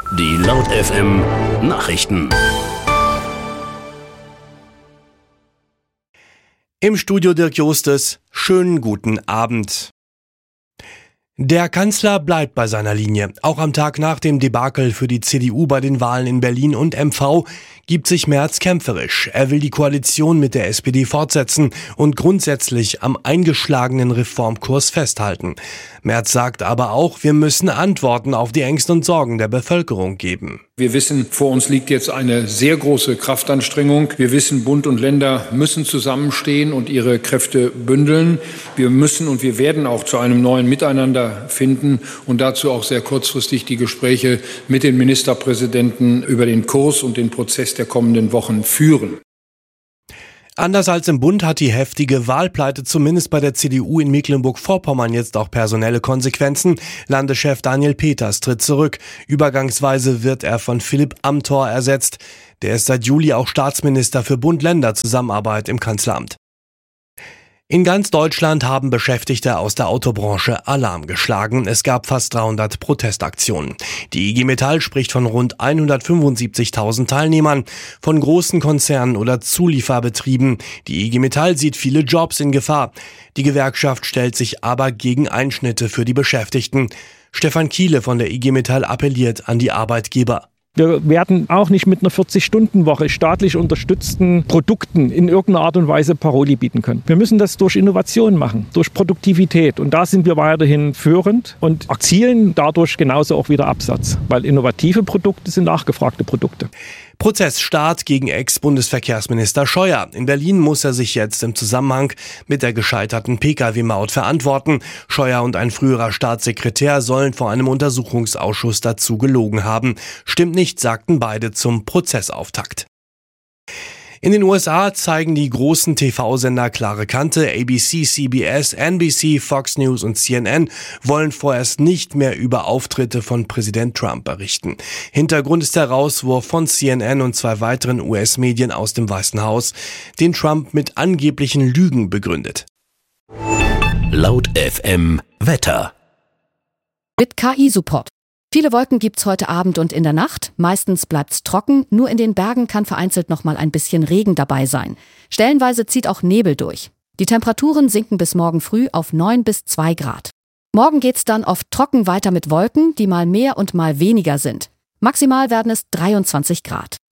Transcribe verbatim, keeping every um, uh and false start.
Die Laut F M Nachrichten. Im Studio Dirk Justes. Schönen guten Abend. Der Kanzler bleibt bei seiner Linie. Auch am Tag nach dem Debakel für die C D U bei den Wahlen in Berlin und M V gibt sich Merz kämpferisch. Er will die Koalition mit der S P D fortsetzen und grundsätzlich am eingeschlagenen Reformkurs festhalten. Merz sagt aber auch, wir müssen Antworten auf die Ängste und Sorgen der Bevölkerung geben. Wir wissen, vor uns liegt jetzt eine sehr große Kraftanstrengung. Wir wissen, Bund und Länder müssen zusammenstehen und ihre Kräfte bündeln. Wir müssen und wir werden auch zu einem neuen Miteinander finden und dazu auch sehr kurzfristig die Gespräche mit den Ministerpräsidenten über den Kurs und den Prozess der kommenden Wochen führen. Anders als im Bund hat die heftige Wahlpleite zumindest bei der C D U in Mecklenburg-Vorpommern jetzt auch personelle Konsequenzen. Landeschef Daniel Peters tritt zurück. Übergangsweise wird er von Philipp Amthor ersetzt. Der ist seit Juli auch Staatsminister für Bund-Länder-Zusammenarbeit im Kanzleramt. In ganz Deutschland haben Beschäftigte aus der Autobranche Alarm geschlagen. Es gab fast dreihundert Protestaktionen. Die I G Metall spricht von rund hundertfünfundsiebzigtausend Teilnehmern, von großen Konzernen oder Zulieferbetrieben. Die I G Metall sieht viele Jobs in Gefahr. Die Gewerkschaft stellt sich aber gegen Einschnitte für die Beschäftigten. Stefan Kiele von der I G Metall appelliert an die Arbeitgeber. Wir werden auch nicht mit einer vierzig-Stunden-Woche staatlich unterstützten Produkten in irgendeiner Art und Weise Paroli bieten können. Wir müssen das durch Innovation machen, durch Produktivität. Und da sind wir weiterhin führend und erzielen dadurch genauso auch wieder Absatz. Weil innovative Produkte sind nachgefragte Produkte. Prozessstart gegen Ex-Bundesverkehrsminister Scheuer. In Berlin muss er sich jetzt im Zusammenhang mit der gescheiterten P K W-Maut verantworten. Scheuer und ein früherer Staatssekretär sollen vor einem Untersuchungsausschuss dazu gelogen haben. Stimmt nicht, sagten beide zum Prozessauftakt. In den U S A zeigen die großen T V-Sender klare Kante. A B C, C B S, N B C, Fox News und C N N wollen vorerst nicht mehr über Auftritte von Präsident Trump berichten. Hintergrund ist der Rauswurf von C N N und zwei weiteren U S-Medien aus dem Weißen Haus, den Trump mit angeblichen Lügen begründet. Laut F M Wetter. Mit K I-Support. Viele Wolken gibt's heute Abend und in der Nacht. Meistens bleibt's trocken. Nur in den Bergen kann vereinzelt noch mal ein bisschen Regen dabei sein. Stellenweise zieht auch Nebel durch. Die Temperaturen sinken bis morgen früh auf neun bis zwei Grad. Morgen geht's dann oft trocken weiter mit Wolken, die mal mehr und mal weniger sind. Maximal werden es dreiundzwanzig Grad.